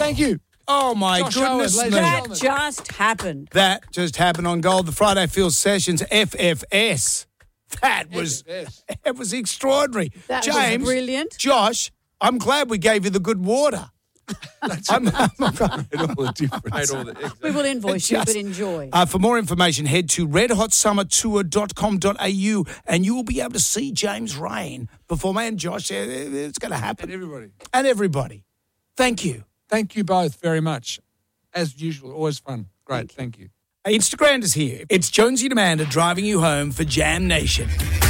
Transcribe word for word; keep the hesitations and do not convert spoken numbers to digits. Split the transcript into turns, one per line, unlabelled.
Thank you.
Oh, my
Josh
goodness
Owen,
me.
ladies and
That just happened.
That just happened on Gold, the Friday Field Sessions F F S. That was
F F S.
it was extraordinary.
That was
James,
brilliant.
Josh, I'm glad we gave you the good water. I'm, I'm,
Made all the difference. Made all the,
We will invoice you,
Just-
but enjoy.
Uh, for more information, head to red hot summer tour dot com dot a u and you will be able to see James Rain perform. And Josh, uh, it's going to happen.
And everybody.
And everybody. Thank you.
Thank you both very much. As usual, always fun. Great, thank you.
Instagram is here. It's Jonesy and Amanda driving you home for Jam Nation.